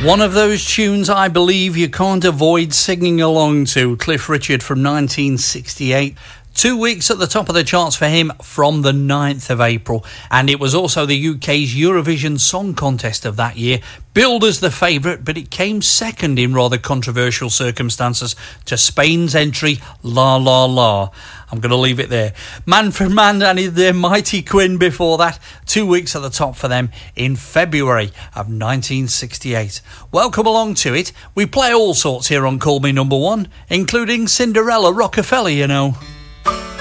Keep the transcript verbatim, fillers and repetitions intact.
One of those tunes I believe you can't avoid singing along to. Cliff Richard from nineteen sixty-eight. Two weeks at the top of the charts for him from the ninth of April. And it was also the U K's Eurovision Song Contest of that year. Billed as the favourite, but it came second in rather controversial circumstances to Spain's entry, La La La. I'm going to leave it there. Manfred Mann and their Mighty Quinn before that. Two weeks at the top for them in February of nineteen sixty-eight. Welcome along to it. We play all sorts here on Call Me Number One, including Cinderella Rockefeller, you know.